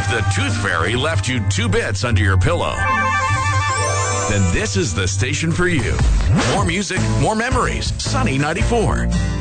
the Tooth Fairy left you 2 bits under your pillow, then this is the station for you. More music, more memories. Sunny 94.